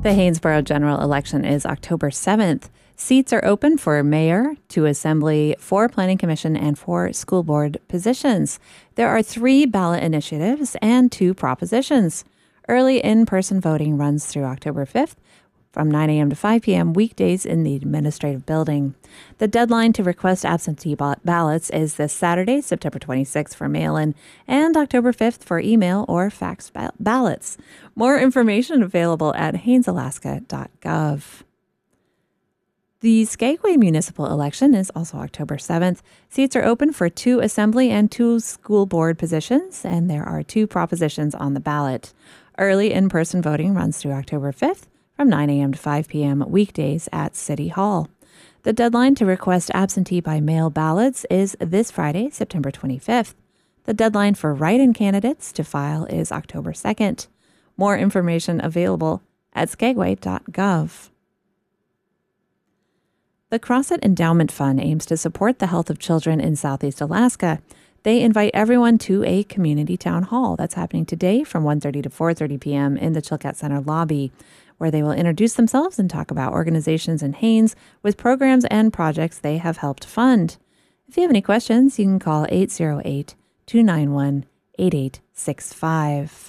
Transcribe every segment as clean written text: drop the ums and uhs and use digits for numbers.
The Haynesboro general election is October 7th. Seats are open for mayor, 2 assembly, 4 planning commission, and 4 school board positions. There are 3 ballot initiatives and 2 propositions. Early in-person voting runs through October 5th from 9 a.m. to 5 p.m. weekdays in the administrative building. The deadline to request absentee ballots is this Saturday, September 26th for mail-in, and October 5th for email or fax ballots. More information available at haynesalaska.gov. The Skagway municipal election is also October 7th. Seats are open for 2 assembly and 2 school board positions, and there are 2 propositions on the ballot. Early in-person voting runs through October 5th from 9 a.m. to 5 p.m. weekdays at City Hall. The deadline to request absentee by mail ballots is this Friday, September 25th. The deadline for write-in candidates to file is October 2nd. More information available at skagway.gov. The Crossett Endowment Fund aims to support the health of children in Southeast Alaska. They invite everyone to a community town hall that's happening today from 1:30 to 4:30 p.m. in the Chilkat Center lobby, where they will introduce themselves and talk about organizations in Haines with programs and projects they have helped fund. If you have any questions, you can call 808-291-8865.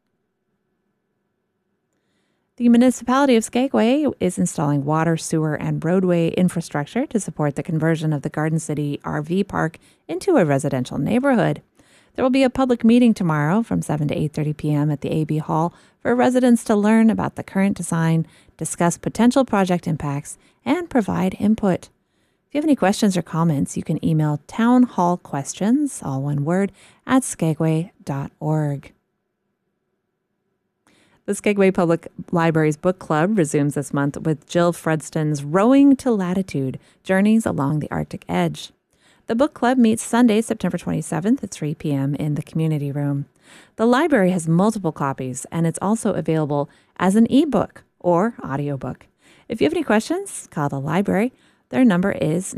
The municipality of Skagway is installing water, sewer, and roadway infrastructure to support the conversion of the Garden City RV park into a residential neighborhood. There will be a public meeting tomorrow from 7 to 8:30 p.m. at the AB Hall for residents to learn about the current design, discuss potential project impacts, and provide input. If you have any questions or comments, you can email townhallquestions, all one word, at skagway.org. The Skagway Public Library's book club resumes this month with Jill Fredston's Rowing to Latitude, Journeys Along the Arctic Edge. The book club meets Sunday, September 27th at 3 p.m. in the community room. The library has multiple copies, and it's also available as an ebook or audiobook. If you have any questions, call the library. Their number is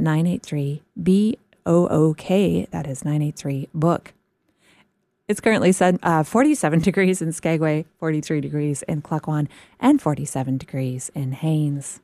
983-BOOK, that is 983-BOOK. It's currently 47 degrees in Skagway, 43 degrees in Klukwan, and 47 degrees in Haines.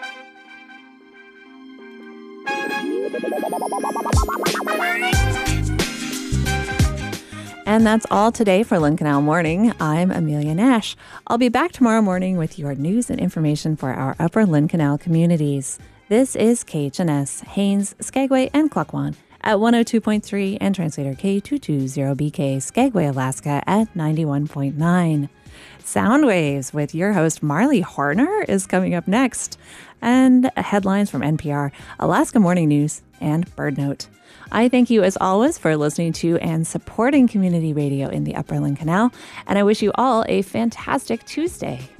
And that's all today for Lynn Canal Morning. I'm Amelia Nash. I'll be back tomorrow morning with your news and information for our Upper Lynn Canal communities. This is KHNS, Haines, Skagway, and Klukwan at 102.3 and translator K220BK, Skagway, Alaska at 91.9. Sound Waves with your host Marley Horner is coming up next. And headlines from NPR, Alaska Morning News, and BirdNote. I thank you as always for listening to and supporting community radio in the Upper Lynn Canal, and I wish you all a fantastic Tuesday.